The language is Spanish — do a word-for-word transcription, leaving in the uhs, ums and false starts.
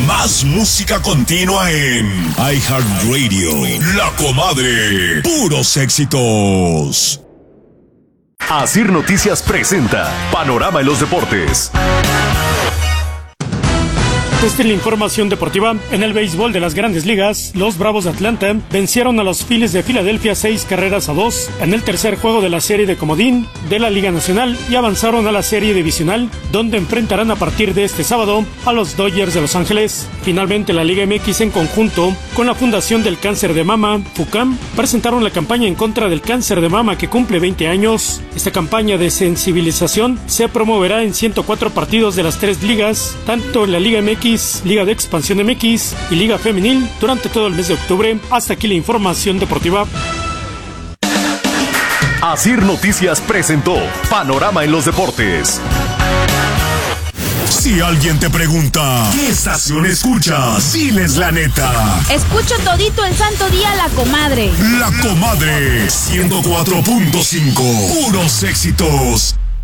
Más música continua en iHeartRadio. La Comadre. Puros éxitos. Asir Noticias presenta Panorama en los Deportes. Esta es la información deportiva. En el béisbol de las Grandes Ligas, los Bravos de Atlanta vencieron a los Phillies de Filadelfia seis carreras a dos en el tercer juego de la serie de comodín de la Liga Nacional y avanzaron a la serie divisional, donde enfrentarán a partir de este sábado a los Dodgers de Los Ángeles. Finalmente, la Liga M X, en conjunto con la Fundación del Cáncer de Mama, FUCAM, presentaron la campaña en contra del cáncer de mama que cumple veinte años. Esta campaña de sensibilización se promoverá en ciento cuatro partidos de las tres ligas, tanto en la Liga M X, Liga de Expansión M X y Liga Femenil durante todo el mes de octubre. Hasta aquí la información deportiva. Asir Noticias presentó Panorama en los Deportes. Si alguien te pregunta, ¿qué estación escuchas? Diles la neta. Escucho todito el santo día La Comadre. La Comadre, ciento cuatro punto cinco. Puros éxitos.